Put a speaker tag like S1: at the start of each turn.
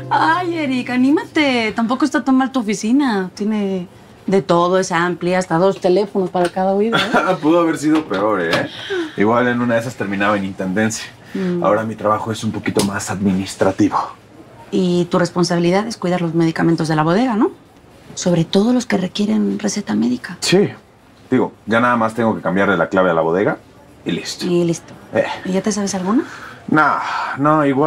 S1: Ay, Erika, anímate. Tampoco está tan mal tu oficina. Tiene de todo, es amplia, hasta 2 teléfonos para cada oído, ¿eh?
S2: Pudo haber sido peor, ¿eh? Igual en una de esas terminaba en intendencia. Ahora mi trabajo es un poquito más administrativo.
S1: Y tu responsabilidad es cuidar los medicamentos de la bodega, ¿no? Sobre todo los que requieren receta médica.
S2: Sí. Digo, ya nada más tengo que cambiarle la clave a la bodega y listo.
S1: Y listo. ¿Y ya te sabes alguna?
S2: No, igual.